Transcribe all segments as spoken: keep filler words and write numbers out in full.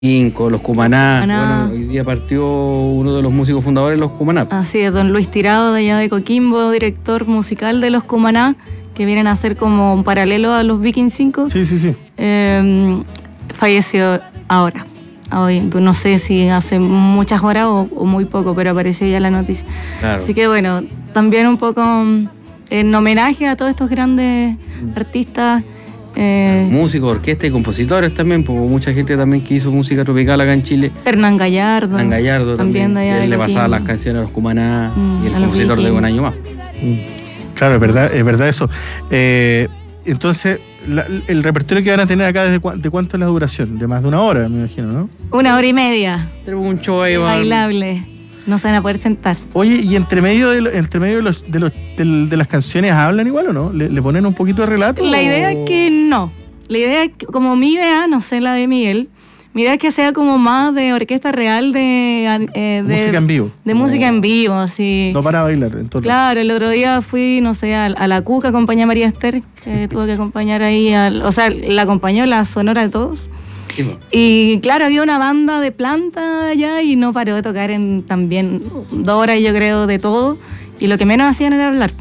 Inco, los Cumaná. Cumaná. Bueno, hoy día partió uno de los músicos fundadores de los Cumaná. Así es, don Luis Tirado, de allá de Coquimbo, director musical de los Cumaná, que vienen a ser como un paralelo a los Viking cinco. Sí, sí, sí. Eh, falleció ahora. Hoy, no sé si hace muchas horas o, o muy poco, pero apareció ya la noticia. Claro. Así que bueno, también un poco en homenaje a todos estos grandes artistas. Eh, Músicos, orquesta y compositores también, porque mucha gente también que hizo música tropical acá en Chile. Hernán Gallardo. Hernán Gallardo también, también de allá que de él le Coquimbo. pasaba las canciones a los Cumaná Mm, y el a los compositor de Vikings. Un Año Más. Claro, es verdad, es verdad eso. Eh, entonces, la- el repertorio que van a tener acá, ¿desde cua- de cuánto es la duración? De más de una hora, me imagino, ¿no? Una hora y media. Tenemos un show ahí, va. Bailable. No se van a poder sentar. Oye, ¿y entre medio de, lo- entre medio de, los, de, los, del- de las canciones hablan igual o no? ¿Le, le ponen un poquito de relato? La idea o- es que no. La idea es que, como mi idea, no sé la de Miguel, mi idea es que sea como más de orquesta real, de, eh, de Música en vivo. De música en vivo, así. No para bailar, en todo Claro, el otro día fui, no sé, a, a la Cuca, acompañé a María Esther, que tuvo que acompañar ahí, al, o sea, la acompañó la Sonora de Todos. Sí, po. Y claro, había una banda de planta allá y no paró de tocar en también dos horas, yo creo, de todo. Y lo que menos hacían era hablar.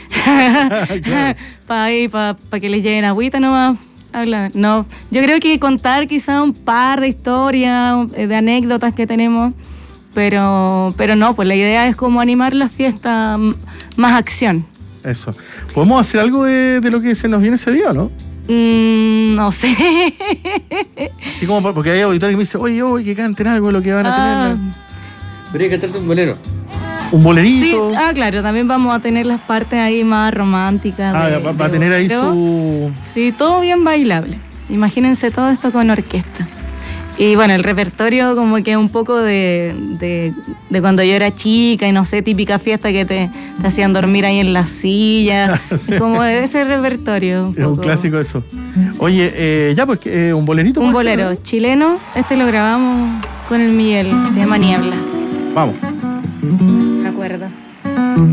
Para ahí, para que les lleguen agüita nomás. Hablar. No, yo creo que contar quizá un par de historias, eh, de anécdotas que tenemos, pero, pero no, pues la idea es como animar la fiesta, m- más acción. Eso. ¿Podemos hacer algo de, de lo que se nos viene ese día o no? Mm, no sé. Así como por- porque hay auditores que me dicen, oye, oye, que canten algo de lo que van a Ah, tener. Pero hay que cantarte un bolero. Un sí, bolerito. ah, claro, también vamos a tener las partes ahí más románticas. Ah, de- va, va a de tener ahí bolero. su... Sí, todo bien bailable. Imagínense todo esto con orquesta. Y bueno, el repertorio como que un poco de, de, de cuando yo era chica y no sé, típica fiesta que te, te hacían dormir ahí en la silla. Sí. Como de ese repertorio. Es un poco. clásico eso. Oye, eh, ya pues, eh, un bolerito. Un puede ser, bolero chileno. Este lo grabamos con el Miguel. Se llama Niebla. ¿no? Vamos. A ver si me acuerdo.